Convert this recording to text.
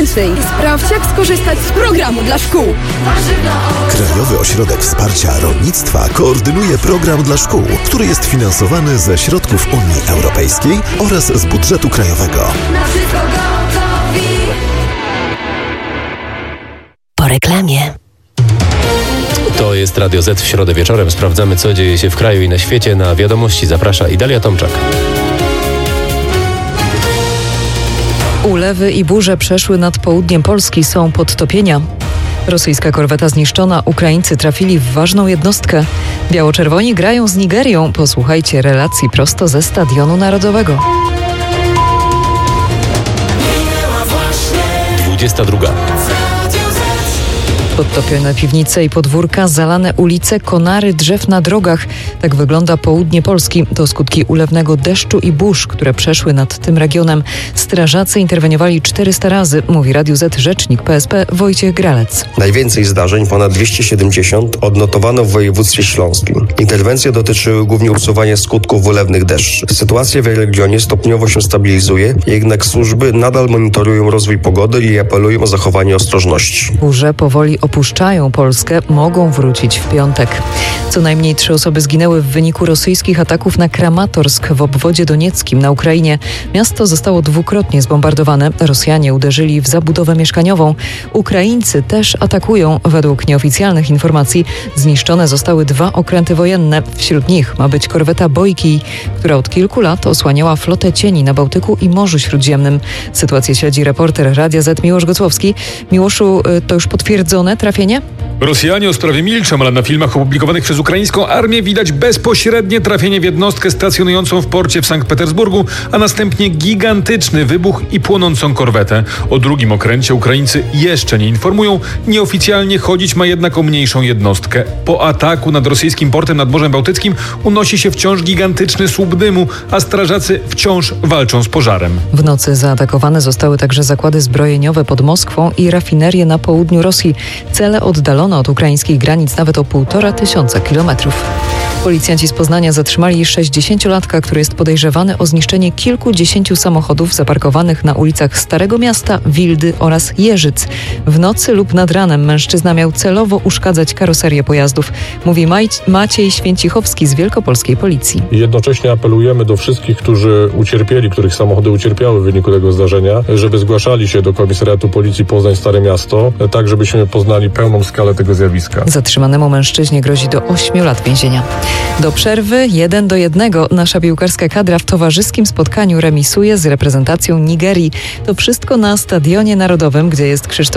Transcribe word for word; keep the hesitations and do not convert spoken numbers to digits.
więcej. Sprawdź, jak skorzystać z programu dla szkół. Krajowy Ośrodek Wsparcia Rolnictwa koordynuje program dla szkół, który jest finansowany ze środków Unii Europejskiej oraz z budżetu krajowego. Po reklamie. To jest Radio Z w środę wieczorem. Sprawdzamy, co dzieje się w kraju i na świecie. Na wiadomości zaprasza Idalia Tomczak. Ulewy i burze przeszły nad południem Polski, są podtopienia. Rosyjska korweta zniszczona, Ukraińcy trafili w ważną jednostkę. Biało-czerwoni grają z Nigerią. Posłuchajcie relacji prosto ze Stadionu Narodowego. dwudziesta druga. Podtopione piwnice i podwórka, zalane ulice, konary drzew na drogach. Tak wygląda południe Polski. To skutki ulewnego deszczu i burz, które przeszły nad tym regionem. Strażacy interweniowali czterysta razy, mówi Radiu Z rzecznik P S P Wojciech Gralec. Najwięcej zdarzeń, ponad dwieście siedemdziesiąt, odnotowano w województwie śląskim. Interwencje dotyczyły głównie usuwania skutków ulewnych deszczy. Sytuacja w regionie stopniowo się stabilizuje, jednak służby nadal monitorują rozwój pogody i apelują o zachowanie ostrożności. Burze powoli opuszczają Polskę, mogą wrócić w piątek. Co najmniej trzy osoby zginęły w wyniku rosyjskich ataków na Kramatorsk w obwodzie donieckim na Ukrainie. Miasto zostało dwukrotnie zbombardowane. Rosjanie uderzyli w zabudowę mieszkaniową. Ukraińcy też atakują. Według nieoficjalnych informacji zniszczone zostały dwa okręty wojenne. Wśród nich ma być korweta Bojkij, która od kilku lat osłaniała flotę cieni na Bałtyku i Morzu Śródziemnym. Sytuację śledzi reporter Radia Z Miłosz Gocłowski. Miłoszu, to już potwierdzone trafienie? Rosjanie o sprawie milczą, ale na filmach opublikowanych przez ukraińską armię widać bezpośrednie trafienie w jednostkę stacjonującą w porcie w Sankt Petersburgu, a następnie gigantyczny wybuch i płonącą korwetę. O drugim okręcie Ukraińcy jeszcze nie informują. Nieoficjalnie chodzić ma jednak o mniejszą jednostkę. Po ataku nad rosyjskim portem nad Morzem Bałtyckim unosi się wciąż gigantyczny słup dymu, a strażacy wciąż walczą z pożarem. W nocy zaatakowane zostały także zakłady zbrojeniowe pod Moskwą i rafinerie na południu Rosji. Cele oddalono od ukraińskich granic nawet o półtora tysiąca kilometrów. Policjanci z Poznania zatrzymali sześćdziesięciolatka, który jest podejrzewany o zniszczenie kilkudziesięciu samochodów zaparkowanych na ulicach Starego Miasta, Wildy oraz Jeżyc. W nocy lub nad ranem mężczyzna miał celowo uszkadzać karoserię pojazdów, mówi Maj- Maciej Święcichowski z Wielkopolskiej Policji. Jednocześnie apelujemy do wszystkich, którzy ucierpieli, których samochody ucierpiały w wyniku tego zdarzenia, żeby zgłaszali się do Komisariatu Policji Poznań Stare Miasto, tak żebyśmy poznali pełną skalę tego zjawiska. Zatrzymanemu mężczyźnie grozi do ośmiu lat więzienia. Do przerwy jeden do jednego nasza piłkarska kadra w towarzyskim spotkaniu remisuje z reprezentacją Nigerii. To wszystko na Stadionie Narodowym, gdzie jest Krzysztof